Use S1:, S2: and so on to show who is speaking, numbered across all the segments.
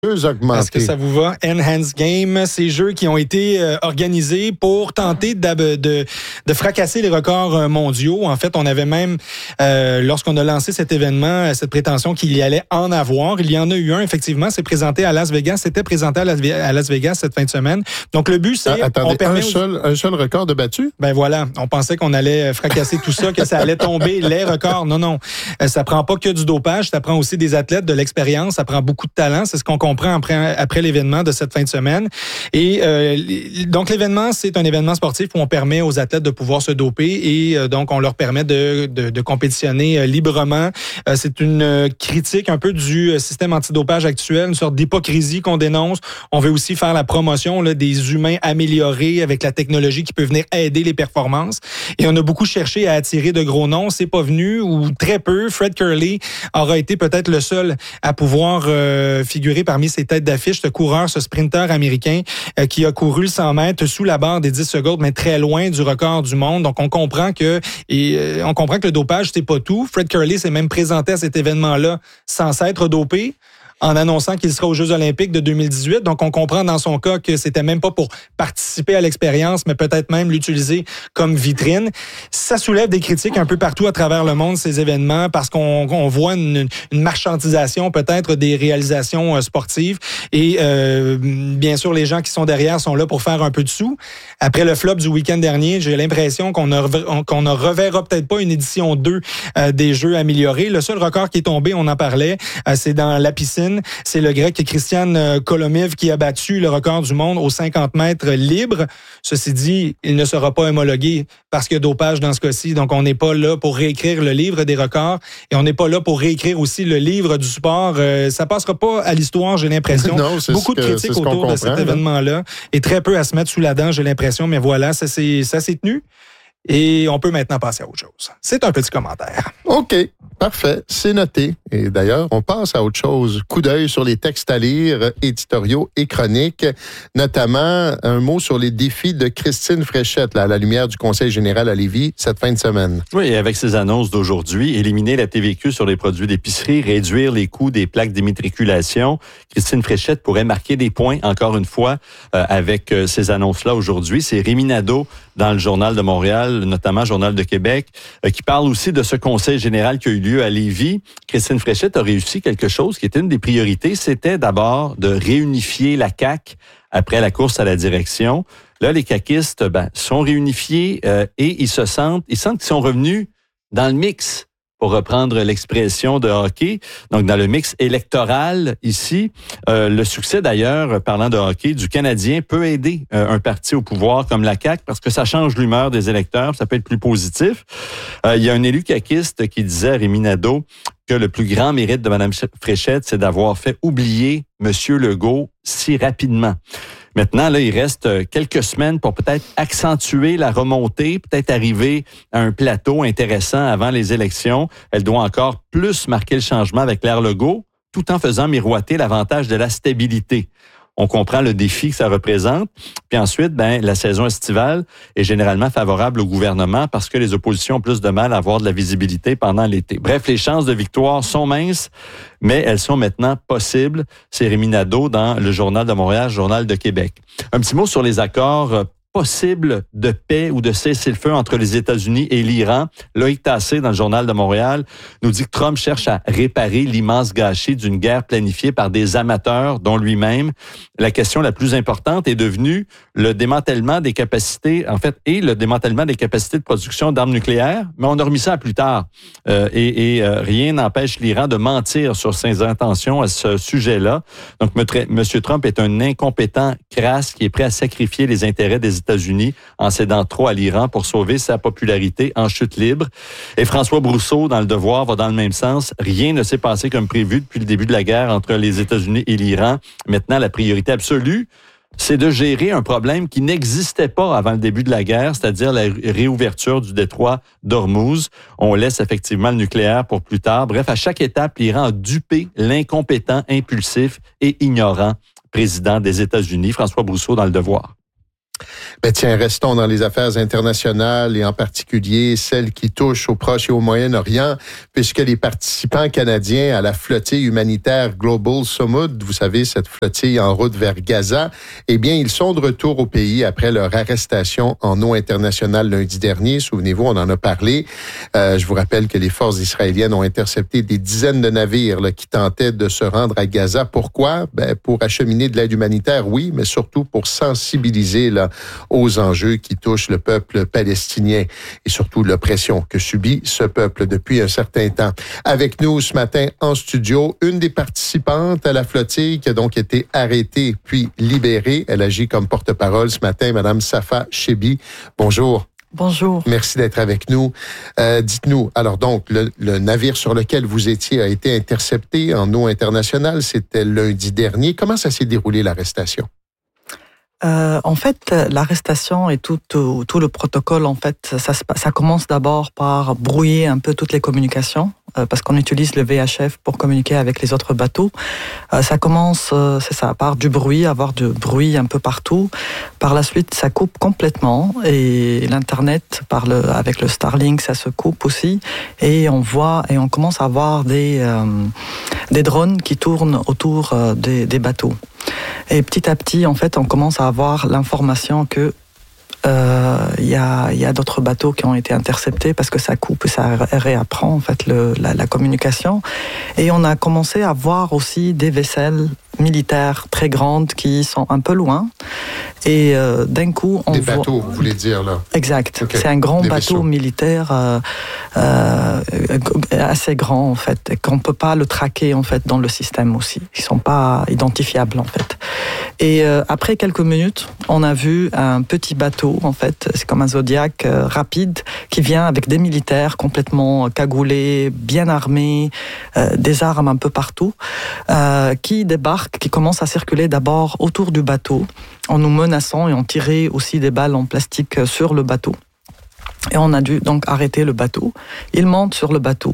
S1: augmentés.
S2: Est-ce que ça vous va? Enhanced Game, ces jeux qui ont été organisés pour tenter de fracasser les records mondiaux. En fait, on avait même, lorsqu'on a lancé cet événement, cette prétention qu'il y allait en avoir. Il y en a eu un, effectivement. C'est présenté à Las Vegas. C'était présenté à Las Vegas cette fin de semaine. Donc, le but, c'est...
S1: Attendez, un seul record de battu?
S2: Ben voilà. On pensait qu'on allait fracasser tout ça, que ça allait tomber, les records. Non. Ça prend pas que du dopage. Ça prend aussi des athlètes, de l'expérience. Ça prend beaucoup de talent. C'est ce qu'on comprend après l'événement de cette fin de semaine. Et donc, l'événement, c'est un événement sportif où on permet aux athlètes de pouvoir se doper et donc, on leur permet de compétitionner librement. C'est une critique un peu du système antidopage actuel, une sorte d'hypocrisie qu'on dénonce. On veut aussi faire la promotion là, des humains améliorés avec la technologie qui peut venir aider les performances. Et on a beaucoup cherché à attirer de gros noms. C'est pas venu ou très peu. Fred Kerley aura été peut-être le seul à pouvoir figurer parmi ces têtes d'affiche, ce coureur, ce sprinter américain qui a couru le 100 mètres sous la barre des 10 secondes, mais très loin du record du monde. Donc, on comprend que le dopage, c'est pas tout. Fred Kerley s'est même présenté à cet événement-là sans s'être dopé, en annonçant qu'il sera aux Jeux olympiques de 2018. Donc, on comprend dans son cas que c'était même pas pour participer à l'expérience, mais peut-être même l'utiliser comme vitrine. Ça soulève des critiques un peu partout à travers le monde, ces événements, parce qu'on voit une marchandisation peut-être des réalisations sportives. Et bien sûr, les gens qui sont derrière sont là pour faire un peu de sous. Après le flop du week-end dernier, j'ai l'impression qu'on ne reverra peut-être pas une édition 2 des Jeux améliorés. Le seul record qui est tombé, on en parlait, c'est dans la piscine. C'est le Grec Christian Kolomiv qui a battu le record du monde aux 50 mètres libres. Ceci dit, il ne sera pas homologué parce qu'il y a dopage dans ce cas-ci. Donc, on n'est pas là pour réécrire le livre des records et on n'est pas là pour réécrire aussi le livre du sport. Ça passera pas à l'histoire, j'ai l'impression.
S1: Non,
S2: beaucoup de critiques autour de cet événement-là et très peu à se mettre sous la dent, j'ai l'impression. Mais voilà, ça s'est tenu. Et on peut maintenant passer à autre chose. C'est un petit commentaire.
S1: OK, parfait, c'est noté. Et d'ailleurs, on passe à autre chose. Coup d'œil sur les textes à lire, éditoriaux et chroniques, notamment un mot sur les défis de Christine Fréchette, là, à la lumière du Conseil général à Lévis, cette fin de semaine.
S3: Oui, et avec ses annonces d'aujourd'hui, éliminer la TVQ sur les produits d'épicerie, réduire les coûts des plaques d'immatriculation, Christine Fréchette pourrait marquer des points, encore une fois, avec ces annonces-là aujourd'hui. C'est Rémi Nadeau dans le Journal de Montréal, notamment Journal de Québec, qui parle aussi de ce conseil général qui a eu lieu à Lévis. Christine Fréchette a réussi quelque chose qui était une des priorités, c'était d'abord de réunifier la CAQ après la course à la direction. Là, les caquistes sont réunifiés et ils sentent qu'ils sont revenus dans le mix, pour reprendre l'expression de hockey. Donc, dans le mix électoral ici, le succès d'ailleurs, parlant de hockey, du Canadien peut aider un parti au pouvoir comme la CAQ parce que ça change l'humeur des électeurs, ça peut être plus positif. Il y a un élu caquiste qui disait à Rémi Nadeau que le plus grand mérite de Mme Fréchette, c'est d'avoir fait oublier M. Legault si rapidement. Maintenant, là, il reste quelques semaines pour peut-être accentuer la remontée, peut-être arriver à un plateau intéressant avant les élections. Elle doit encore plus marquer le changement avec l'ère Legault, tout en faisant miroiter l'avantage de la stabilité. On comprend le défi que ça représente. Puis ensuite, la saison estivale est généralement favorable au gouvernement parce que les oppositions ont plus de mal à avoir de la visibilité pendant l'été. Bref, les chances de victoire sont minces, mais elles sont maintenant possibles. C'est Rémi Nadeau dans le Journal de Montréal, Journal de Québec. Un petit mot sur les accords possible de paix ou de cessez-le-feu entre les États-Unis et l'Iran. Loïc Tassé, dans le Journal de Montréal, nous dit que Trump cherche à réparer l'immense gâchis d'une guerre planifiée par des amateurs, dont lui-même. La question la plus importante est devenue le démantèlement des capacités, le démantèlement des capacités de production d'armes nucléaires, mais on a remis ça à plus tard. Rien n'empêche l'Iran de mentir sur ses intentions à ce sujet-là. Donc, M. Trump est un incompétent crasse qui est prêt à sacrifier les intérêts des États-Unis en cédant trop à l'Iran pour sauver sa popularité en chute libre. Et François Brousseau, dans Le Devoir, va dans le même sens. Rien ne s'est passé comme prévu depuis le début de la guerre entre les États-Unis et l'Iran. Maintenant, la priorité absolue, c'est de gérer un problème qui n'existait pas avant le début de la guerre, c'est-à-dire la réouverture du détroit d'Ormuz. On laisse effectivement le nucléaire pour plus tard. Bref, à chaque étape, l'Iran a dupé l'incompétent, impulsif et ignorant président des États-Unis, François Brousseau, dans Le Devoir.
S1: Ben tiens, restons dans les affaires internationales et en particulier celles qui touchent au Proche et au Moyen-Orient, puisque les participants canadiens à la flottille humanitaire Global Samud, vous savez, cette flottille en route vers Gaza, eh bien, ils sont de retour au pays après leur arrestation en eau internationale lundi dernier. Souvenez-vous, on en a parlé. Je vous rappelle que les forces israéliennes ont intercepté des dizaines de navires là, qui tentaient de se rendre à Gaza. Pourquoi? Ben, pour acheminer de l'aide humanitaire, oui, mais surtout pour sensibiliser là, aux enjeux qui touchent le peuple palestinien et surtout l'oppression que subit ce peuple depuis un certain temps. Avec nous ce matin en studio, une des participantes à la flottille qui a donc été arrêtée puis libérée. Elle agit comme porte-parole ce matin, Madame Safa Chebi. Bonjour.
S4: Bonjour.
S1: Merci d'être avec nous. Dites-nous, alors donc, le navire sur lequel vous étiez a été intercepté en eau internationale. C'était lundi dernier. Comment ça s'est déroulé, l'arrestation?
S4: En fait, l'arrestation et tout le protocole, en fait, ça commence d'abord par brouiller un peu toutes les communications, parce qu'on utilise le VHF pour communiquer avec les autres bateaux. Ça commence, c'est ça, par du bruit, avoir du bruit un peu partout. Par la suite, ça coupe complètement et l'Internet, avec le Starlink, ça se coupe aussi. Et on commence à avoir des drones qui tournent autour des bateaux. Et petit à petit, en fait, on commence à avoir l'information que il y a d'autres bateaux qui ont été interceptés parce que ça coupe et ça réapprend en fait la communication. Et on a commencé à voir aussi des vaisselles militaires très grandes qui sont un peu loin. Et d'un coup, on
S1: voit... Des
S4: bateaux,
S1: vous voulez dire, là?
S4: Exact.
S1: Okay.
S4: C'est un grand
S1: des
S4: bateau
S1: vaisseaux.
S4: militaire assez grand, en fait, et qu'on ne peut pas le traquer, en fait, dans le système aussi. Ils ne sont pas identifiables, en fait. Et après quelques minutes, on a vu un petit bateau, en fait, c'est comme un Zodiac rapide, qui vient avec des militaires complètement cagoulés, bien armés, des armes un peu partout, qui débarquent, qui commencent à circuler d'abord autour du bateau, en nous menaçant et en tirant aussi des balles en plastique sur le bateau. Et on a dû donc arrêter le bateau. Ils montent sur le bateau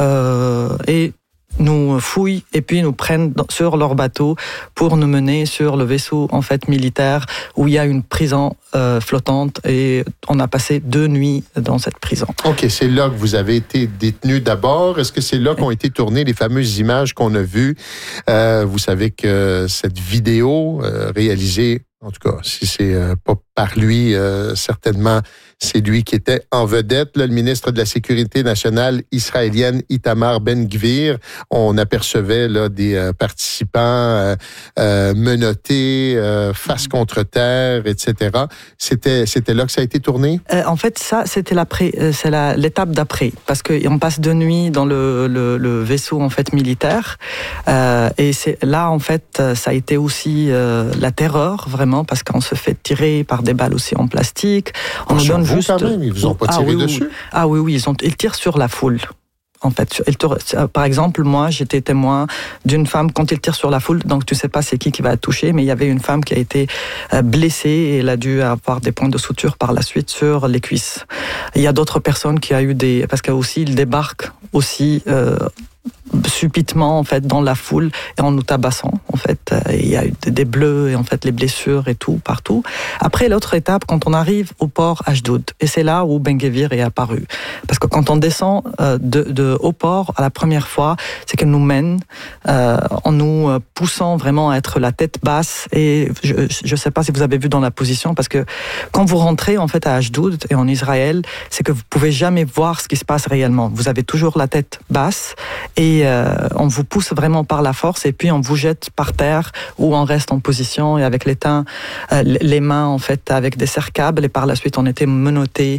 S4: et nous fouillent et puis nous prennent sur leur bateau pour nous mener sur le vaisseau en fait militaire où il y a une prison flottante et on a passé 2 nuits dans cette prison.
S1: OK, c'est là que vous avez été détenu d'abord. Est-ce que c'est là qu'ont été tournées les fameuses images qu'on a vues? Vous savez que cette vidéo réalisée, en tout cas, si c'est pas par lui, certainement, c'est lui qui était en vedette, là, le ministre de la Sécurité nationale israélienne, Itamar Ben-Gvir. On apercevait là, des participants menottés, face contre terre, etc. C'était là que ça a été tourné? En
S4: fait, ça, c'était l'étape d'après, parce qu'on passe 2 nuits dans le vaisseau en fait militaire, et c'est là en fait, ça a été aussi la terreur vraiment, parce qu'on se fait tirer par des balles aussi en plastique. On nous donne juste.
S1: Quand même, ils vous ont pas tiré dessus?
S4: Ah oui, ils tirent sur la foule. En fait, par exemple, moi, j'étais témoin d'une femme quand ils tirent sur la foule, donc tu sais pas c'est qui va toucher, mais il y avait une femme qui a été blessée et elle a dû avoir des points de suture par la suite sur les cuisses. Il y a d'autres personnes qui a eu parce qu'aussi ils débarquent aussi subitement en fait dans la foule et en nous tabassant en fait. Il y a eu des bleus et en fait les blessures et tout partout. Après l'autre étape, quand on arrive au port Ashdod, et c'est là où Ben-Gvir est apparu, parce que quand on descend au port à la première fois, c'est qu'elle nous mène en nous poussant vraiment à être la tête basse. Et je sais pas si vous avez vu dans la position, parce que quand vous rentrez en fait à Ashdod et en Israël, c'est que vous pouvez jamais voir ce qui se passe réellement. Vous avez toujours la tête basse et on vous pousse vraiment par la force et puis on vous jette par terre où on reste en position et avec les mains en fait avec des serre-câbles, et par la suite on était menottés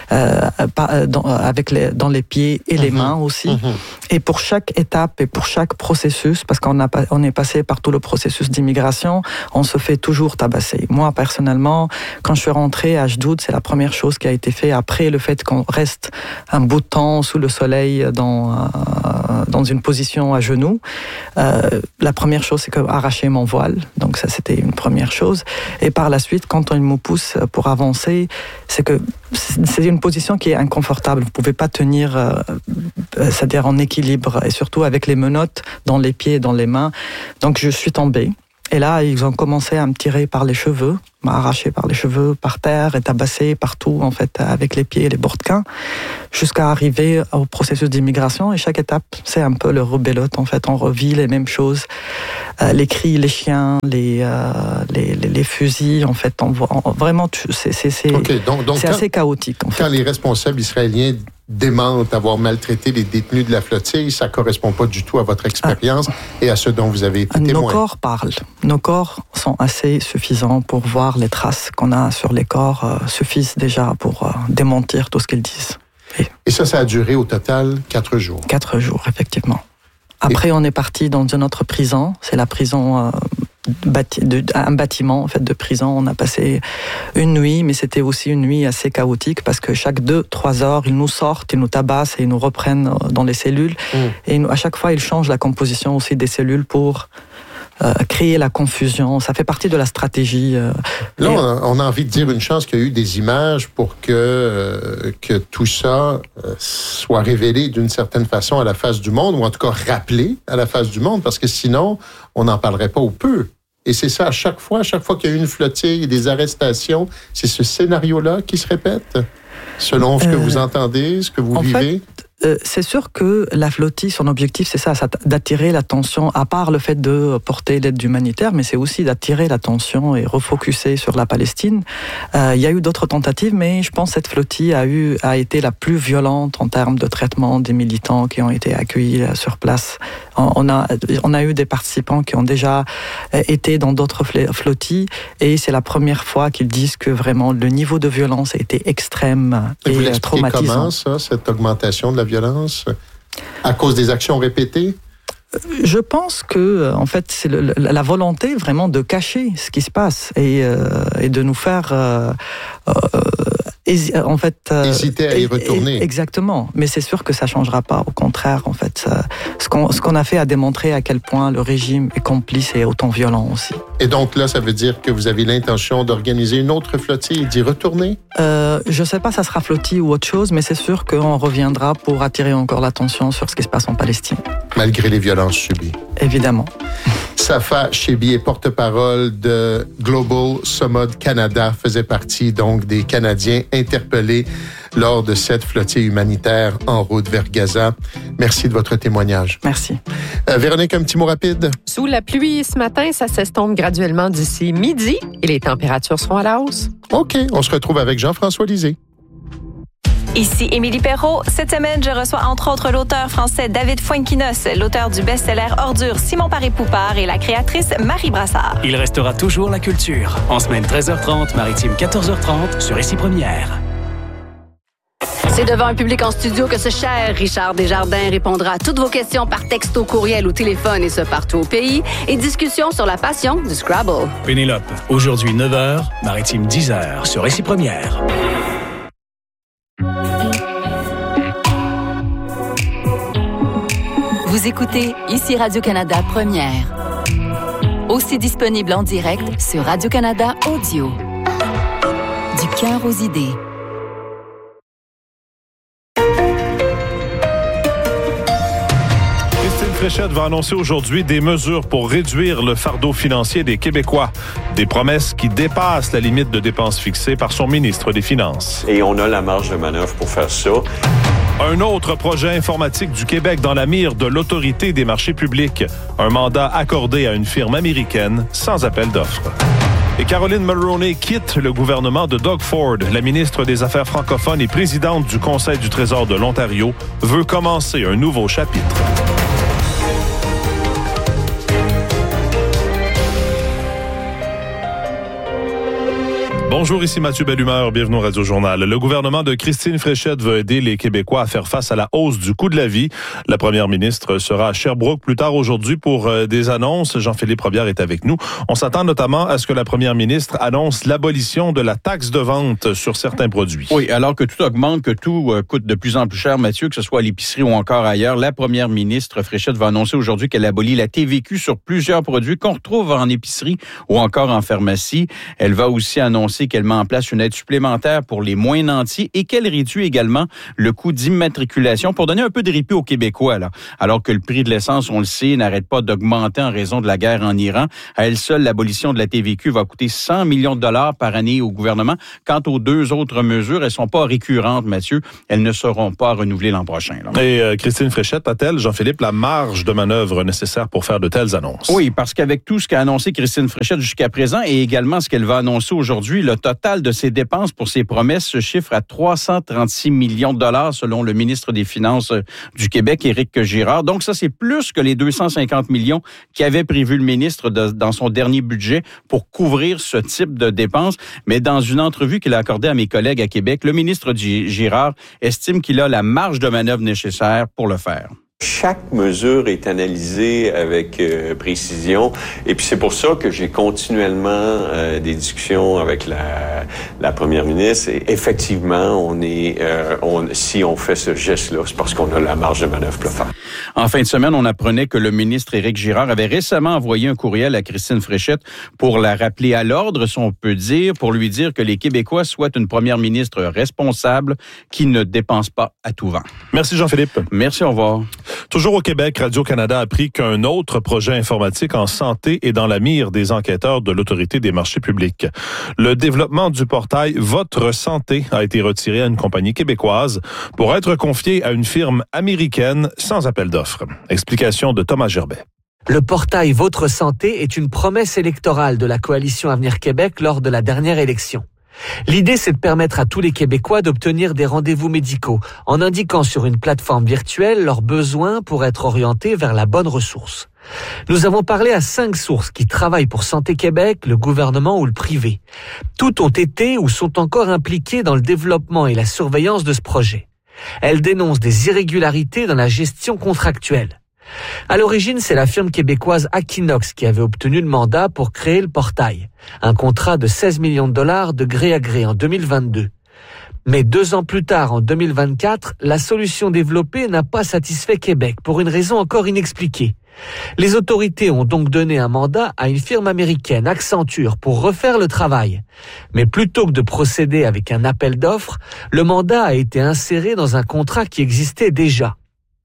S4: dans les pieds et les mains aussi. Et pour chaque étape et pour chaque processus, parce qu'on est passé par tout le processus d'immigration, on se fait toujours tabasser. Moi personnellement, quand je suis rentré à Ashdod, c'est la première chose qui a été faite après le fait qu'on reste un bout de temps sous le soleil dans une position à genoux. La première chose, c'est qu'arracher mon voile. Donc ça, c'était une première chose. Et par la suite, quand on me pousse pour avancer, c'est une position qui est inconfortable. Vous ne pouvez pas tenir, c'est-à-dire en équilibre, et surtout avec les menottes dans les pieds et dans les mains. Donc je suis tombée. Et là, ils ont commencé à me tirer par les cheveux, m'arracher par les cheveux par terre et tabasser partout, en fait, avec les pieds et les brodequins, jusqu'à arriver au processus d'immigration. Et chaque étape, c'est un peu le rebelote, en fait. On revit les mêmes choses. Les cris, les chiens, les fusils, en fait. On voit, vraiment, c'est assez chaotique, en fait.
S1: Quand les responsables israéliens démentent avoir maltraité les détenus de la flottille, ça ne correspond pas du tout à votre expérience et à ce dont vous avez été témoin.
S4: Nos corps parlent. Nos corps sont assez suffisants pour voir les traces qu'on a sur les corps, suffisent déjà pour démentir tout ce qu'ils disent.
S1: Et ça a duré au total 4 jours?
S4: 4 jours, effectivement. Après, on est parti dans une autre prison. C'est la prison... un bâtiment en fait de prison. On a passé une nuit, mais c'était aussi une nuit assez chaotique parce que chaque 2-3 heures, ils nous sortent, ils nous tabassent et ils nous reprennent dans les cellules. Et à chaque fois, ils changent la composition aussi des cellules pour créer la confusion. Ça fait partie de la stratégie.
S1: Là, on a envie de dire une chance qu'il y a eu des images pour que tout ça soit révélé d'une certaine façon à la face du monde, ou en tout cas rappelé à la face du monde, parce que sinon, on n'en parlerait pas ou peu. Et c'est ça, à chaque fois qu'il y a eu une flottille et des arrestations, c'est ce scénario-là qui se répète, selon ce que vous entendez, ce que vous vivez?
S4: C'est sûr que la flottille, son objectif, c'est ça, d'attirer l'attention, à part le fait de porter l'aide humanitaire, mais c'est aussi d'attirer l'attention et refocuser sur la Palestine. Il y a eu d'autres tentatives, mais je pense que cette flottille a été la plus violente en termes de traitement des militants qui ont été accueillis sur place. On a eu des participants qui ont déjà été dans d'autres flottilles, et c'est la première fois qu'ils disent que vraiment le niveau de violence a été extrême et
S1: vous l'expliquez
S4: traumatisant.
S1: Comment ça, cette augmentation de la violence? À cause des actions répétées?
S4: Je pense que, en fait, c'est la volonté vraiment de cacher ce qui se passe et de nous faire,
S1: hésiter à y retourner.
S4: Exactement. Mais c'est sûr que ça changera pas. Au contraire, en fait, ce qu'on a fait a démontré à quel point le régime est complice et autant violent aussi.
S1: Et donc là, ça veut dire que vous avez l'intention d'organiser une autre flottille et d'y retourner?
S4: Je sais pas, ça sera flottille ou autre chose, mais c'est sûr qu'on reviendra pour attirer encore l'attention sur ce qui se passe en Palestine.
S1: Malgré les violences subies.
S4: Évidemment.
S1: Safa Chebbi est porte-parole de Global Summud Canada, faisait partie donc des Canadiens interpellés lors de cette flottille humanitaire en route vers Gaza. Merci de votre témoignage.
S4: Merci.
S1: Véronique, un petit mot rapide?
S5: Sous la pluie ce matin, ça s'estompe graduellement d'ici midi et les températures seront à la hausse.
S1: OK, on se retrouve avec Jean-François Lisée.
S6: Ici Émilie Perrault. Cette semaine, je reçois entre autres l'auteur français David Fuenquinos, l'auteur du best-seller Ordures Simon Paré-Poupard et la créatrice Marie Brassard.
S7: Il restera toujours la culture. En semaine 13h30, maritime 14h30 sur Ici Première.
S8: C'est devant un public en studio que ce cher Richard Desjardins répondra à toutes vos questions par texto, courriel ou téléphone et ce partout au pays. Et discussion sur la passion du Scrabble.
S7: Pénélope, aujourd'hui 9h, maritime 10h sur Ici Première.
S9: Vous écoutez Ici Radio-Canada Première. Aussi disponible en direct sur Radio-Canada Audio. Du cœur aux idées.
S10: Christine Fréchette va annoncer aujourd'hui des mesures pour réduire le fardeau financier des Québécois. Des promesses qui dépassent la limite de dépenses fixée par son ministre des Finances.
S3: Et on a la marge de manœuvre pour faire ça.
S10: Un autre projet informatique du Québec dans la mire de l'Autorité des marchés publics. Un mandat accordé à une firme américaine sans appel d'offres. Et Caroline Mulroney quitte le gouvernement de Doug Ford. La ministre des Affaires francophones et présidente du Conseil du Trésor de l'Ontario veut commencer un nouveau chapitre. Bonjour, ici Mathieu Bellumeur, bienvenue au Radio-Journal. Le gouvernement de Christine Fréchette veut aider les Québécois à faire face à la hausse du coût de la vie. La première ministre sera à Sherbrooke plus tard aujourd'hui pour des annonces. Jean-Philippe Robillard est avec nous. On s'attend notamment à ce que la première ministre annonce l'abolition de la taxe de vente sur certains produits.
S11: Oui, alors que tout augmente, que tout coûte de plus en plus cher, Mathieu, que ce soit à l'épicerie ou encore ailleurs, la première ministre Fréchette va annoncer aujourd'hui qu'elle abolit la TVQ sur plusieurs produits qu'on retrouve en épicerie ou encore en pharmacie. Elle va aussi annoncer annoncé qu'elle met en place une aide supplémentaire pour les moins nantis et qu'elle réduit également le coût d'immatriculation pour donner un peu de répit aux Québécois, là. Alors que le prix de l'essence, on le sait, n'arrête pas d'augmenter en raison de la guerre en Iran. À elle seule, l'abolition de la TVQ va coûter 100 millions de dollars par année au gouvernement. Quant aux deux autres mesures, elles sont pas récurrentes, Mathieu. Elles ne seront pas renouvelées l'an prochain, là.
S10: Et Christine Fréchette a-t-elle, Jean-Philippe, la marge de manœuvre nécessaire pour faire de telles annonces?
S11: Oui, parce qu'avec tout ce qu'a annoncé Christine Fréchette jusqu'à présent et également ce qu'elle va annoncer aujourd'hui, le total de ses dépenses pour ses promesses se chiffre à 336 millions de dollars selon le ministre des Finances du Québec, Éric Girard. Donc ça, c'est plus que les 250 millions qu'avait prévu le ministre dans son dernier budget pour couvrir ce type de dépenses. Mais dans une entrevue qu'il a accordée à mes collègues à Québec, le ministre Girard estime qu'il a la marge de manœuvre nécessaire pour le faire.
S12: Chaque mesure est analysée avec précision et puis c'est pour ça que j'ai continuellement des discussions avec la première ministre et effectivement si on fait ce geste-là, c'est parce qu'on a la marge de manœuvre pour le faire.
S11: En fin de semaine, on apprenait que le ministre Éric Girard avait récemment envoyé un courriel à Christine Fréchette pour la rappeler à l'ordre, si on peut dire, pour lui dire que les Québécois souhaitent une première ministre responsable qui ne dépense pas à tout vent.
S10: Merci Jean-Philippe.
S11: Merci, au revoir.
S10: Toujours au Québec, Radio-Canada a appris qu'un autre projet informatique en santé est dans la mire des enquêteurs de l'Autorité des marchés publics. Le développement du portail Votre Santé a été retiré à une compagnie québécoise pour être confié à une firme américaine sans appel d'offres. Explication de Thomas Gerbet.
S13: Le portail Votre Santé est une promesse électorale de la coalition Avenir Québec lors de la dernière élection. L'idée, c'est de permettre à tous les Québécois d'obtenir des rendez-vous médicaux en indiquant sur une plateforme virtuelle leurs besoins pour être orientés vers la bonne ressource. Nous avons parlé à 5 sources qui travaillent pour Santé Québec, le gouvernement ou le privé. Toutes ont été ou sont encore impliquées dans le développement et la surveillance de ce projet. Elles dénoncent des irrégularités dans la gestion contractuelle. À l'origine, c'est la firme québécoise Aquinox qui avait obtenu le mandat pour créer le portail. Un contrat de 16 millions de dollars de gré à gré en 2022. Mais 2 ans plus tard, en 2024, la solution développée n'a pas satisfait Québec pour une raison encore inexpliquée. Les autorités ont donc donné un mandat à une firme américaine, Accenture, pour refaire le travail. Mais plutôt que de procéder avec un appel d'offres, le mandat a été inséré dans un contrat qui existait déjà.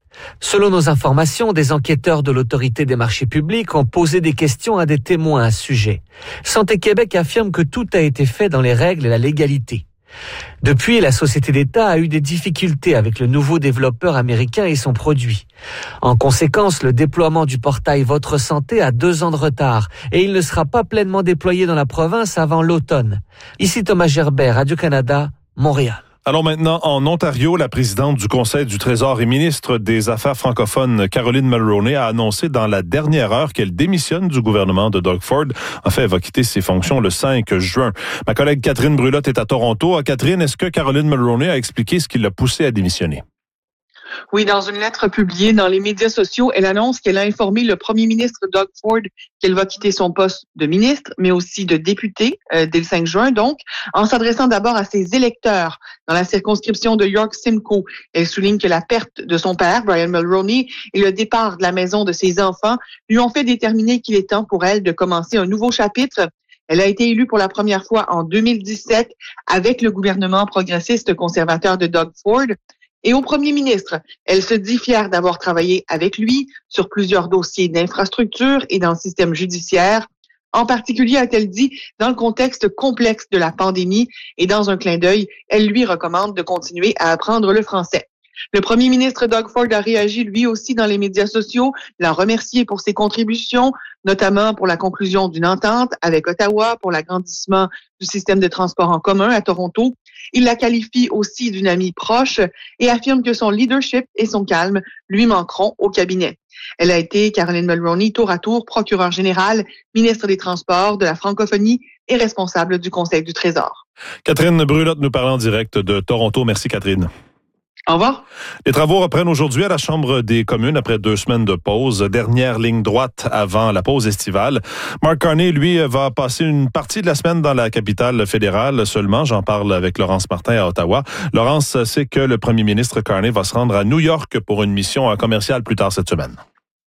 S13: Selon nos informations, des enquêteurs de l'Autorité des marchés publics ont posé des questions à des témoins à ce sujet. Santé Québec affirme que tout a été fait dans les règles et la légalité. Depuis, la société d'État a eu des difficultés avec le nouveau développeur américain et son produit. En conséquence, le déploiement du portail Votre Santé a 2 ans de retard et il ne sera pas pleinement déployé dans la province avant l'automne. Ici Thomas Gerbet, Radio-Canada, Montréal.
S10: Alors maintenant, en Ontario, la présidente du Conseil du Trésor et ministre des Affaires francophones, Caroline Mulroney, a annoncé dans la dernière heure qu'elle démissionne du gouvernement de Doug Ford. En fait, elle va quitter ses fonctions le 5 juin. Ma collègue Catherine Brulotte est à Toronto. Catherine, est-ce que Caroline Mulroney a expliqué ce qui l'a poussée à démissionner?
S14: Oui, dans une lettre publiée dans les médias sociaux, elle annonce qu'elle a informé le premier ministre Doug Ford qu'elle va quitter son poste de ministre, mais aussi de député dès le 5 juin, donc, en s'adressant d'abord à ses électeurs dans la circonscription de York-Simcoe. Elle souligne que la perte de son père, Brian Mulroney, et le départ de la maison de ses enfants lui ont fait déterminer qu'il est temps pour elle de commencer un nouveau chapitre. Elle a été élue pour la première fois en 2017 avec le gouvernement progressiste conservateur de Doug Ford. Et au premier ministre, elle se dit fière d'avoir travaillé avec lui sur plusieurs dossiers d'infrastructure et dans le système judiciaire. En particulier, a-t-elle dit, dans le contexte complexe de la pandémie et dans un clin d'œil, elle lui recommande de continuer à apprendre le français. Le premier ministre Doug Ford a réagi lui aussi dans les médias sociaux, l'a remercié pour ses contributions, notamment pour la conclusion d'une entente avec Ottawa pour l'agrandissement du système de transport en commun à Toronto. Il la qualifie aussi d'une amie proche et affirme que son leadership et son calme lui manqueront au cabinet. Elle a été, Caroline Mulroney, tour à tour procureure générale, ministre des Transports, de la francophonie et responsable du Conseil du Trésor.
S10: Catherine Brulotte nous parle en direct de Toronto. Merci Catherine.
S14: Au revoir.
S10: Les travaux reprennent aujourd'hui à la Chambre des communes après 2 semaines de pause. Dernière ligne droite avant la pause estivale. Mark Carney, lui, va passer une partie de la semaine dans la capitale fédérale seulement. J'en parle avec Laurence Martin à Ottawa. Laurence, c'est que le premier ministre Carney va se rendre à New York pour une mission commerciale plus tard cette semaine.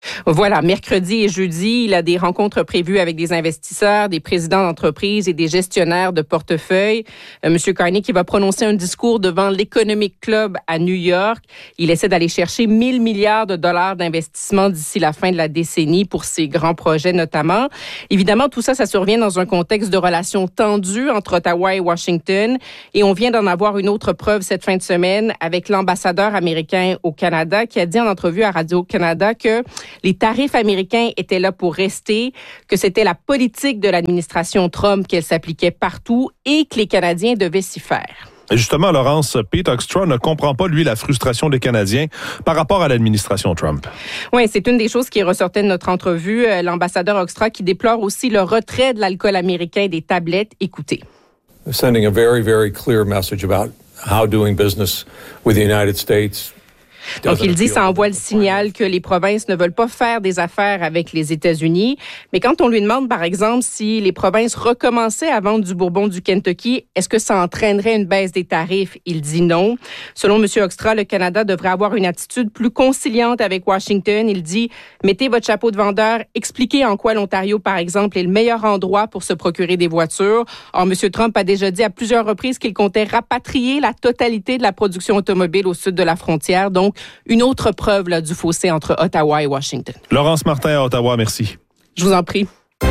S5: Voilà, mercredi et jeudi, il a des rencontres prévues avec des investisseurs, des présidents d'entreprises et des gestionnaires de portefeuille. Monsieur Carney qui va prononcer un discours devant l'Economic Club à New York. Il essaie d'aller chercher 1 000 milliards de dollars d'investissement d'ici la fin de la décennie pour ses grands projets notamment. Évidemment, tout ça survient dans un contexte de relations tendues entre Ottawa et Washington. Et on vient d'en avoir une autre preuve cette fin de semaine avec l'ambassadeur américain au Canada qui a dit en entrevue à Radio-Canada que les tarifs américains étaient là pour rester, que c'était la politique de l'administration Trump qu'elle s'appliquait partout et que les Canadiens devaient s'y faire.
S10: Et justement, Laurence, Pete Hoekstra ne comprend pas, lui, la frustration des Canadiens par rapport à l'administration Trump.
S5: Oui, c'est une des choses qui ressortait de notre entrevue. L'ambassadeur Hoekstra qui déplore aussi le retrait de l'alcool américain des tablettes. Écoutez.
S15: Sending a very, very clear message about how doing business with the United States.
S5: Donc, il dit, ça envoie le signal que les provinces ne veulent pas faire des affaires avec les États-Unis. Mais quand on lui demande, par exemple, si les provinces recommençaient à vendre du bourbon du Kentucky, est-ce que ça entraînerait une baisse des tarifs? Il dit non. Selon M. Hoekstra, le Canada devrait avoir une attitude plus conciliante avec Washington. Il dit, mettez votre chapeau de vendeur, expliquez en quoi l'Ontario, par exemple, est le meilleur endroit pour se procurer des voitures. Or, M. Trump a déjà dit à plusieurs reprises qu'il comptait rapatrier la totalité de la production automobile au sud de la frontière. Donc, une autre preuve là, du fossé entre Ottawa et Washington.
S10: Laurence Martin à Ottawa, merci.
S5: Je vous en prie.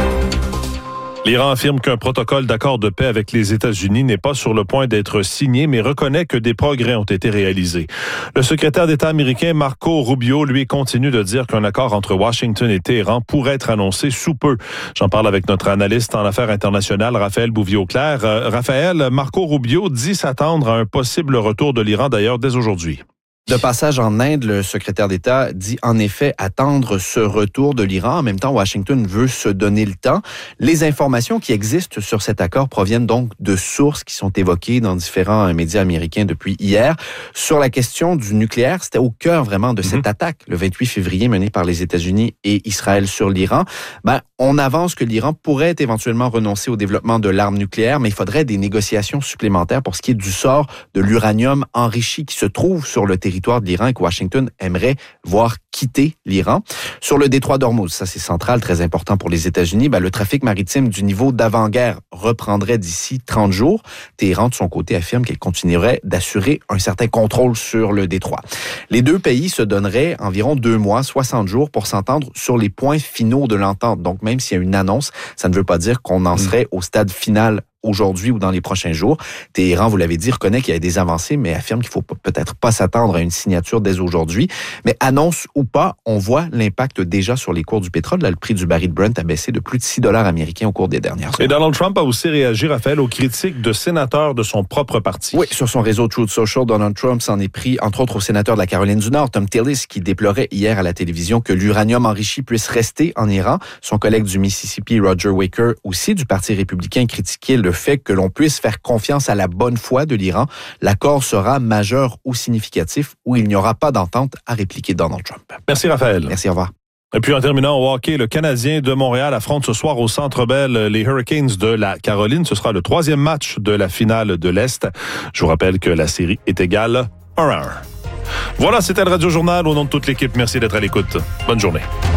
S10: L'Iran affirme qu'un protocole d'accord de paix avec les États-Unis n'est pas sur le point d'être signé, mais reconnaît que des progrès ont été réalisés. Le secrétaire d'État américain Marco Rubio, lui, continue de dire qu'un accord entre Washington et Téhéran pourrait être annoncé sous peu. J'en parle avec notre analyste en affaires internationales, Raphaël Bouvier-Auclair. Raphaël, Marco Rubio dit s'attendre à un possible retour de l'Iran, d'ailleurs, dès aujourd'hui.
S16: De passage en Inde, le secrétaire d'État dit en effet attendre ce retour de l'Iran. En même temps, Washington veut se donner le temps. Les informations qui existent sur cet accord proviennent donc de sources qui sont évoquées dans différents médias américains depuis hier. Sur la question du nucléaire, c'était au cœur vraiment de cette attaque, le 28 février, menée par les États-Unis et Israël sur l'Iran. On avance que l'Iran pourrait éventuellement renoncer au développement de l'arme nucléaire, mais il faudrait des négociations supplémentaires pour ce qui est du sort de l'uranium enrichi qui se trouve sur le territoire de l'Iran et que Washington aimerait voir quitter l'Iran. Sur le détroit d'Ormuz, ça c'est central, très important pour les États-Unis, le trafic maritime du niveau d'avant-guerre reprendrait d'ici 30 jours. Téhéran, de son côté, affirme qu'elle continuerait d'assurer un certain contrôle sur le détroit. Les deux pays se donneraient environ 2 mois, 60 jours pour s'entendre sur les points finaux de l'entente. Donc, même s'il y a une annonce, ça ne veut pas dire qu'on en serait au stade final aujourd'hui ou dans les prochains jours. Téhéran, vous l'avez dit, reconnaît qu'il y a des avancées, mais affirme qu'il faut peut-être pas s'attendre à une signature dès aujourd'hui. Mais annonce ou pas, on voit l'impact déjà sur les cours du pétrole. Là, le prix du baril Brent a baissé de plus de $6 américains au cours des dernières semaines.
S10: Et Donald Trump a aussi réagi, Raphaël, aux critiques de sénateurs de son propre parti.
S16: Oui, sur son réseau Truth Social, Donald Trump s'en est pris, entre autres, au sénateur de la Caroline du Nord, Tom Tillis, qui déplorait hier à la télévision que l'uranium enrichi puisse rester en Iran. Son collègue du Mississippi, Roger Wicker, aussi du Parti républicain, critiquait le fait que l'on puisse faire confiance à la bonne foi de l'Iran. L'accord sera majeur ou significatif ou il n'y aura pas d'entente, a répliqué Donald Trump.
S10: Merci, Raphaël.
S16: Merci, au revoir.
S10: Et puis en terminant au hockey, le Canadien de Montréal affronte ce soir au Centre Bell les Hurricanes de la Caroline. Ce sera le 3e match de la finale de l'Est. Je vous rappelle que la série est égale 1-1. Voilà, c'était le Radio Journal. Au nom de toute l'équipe, merci d'être à l'écoute. Bonne journée.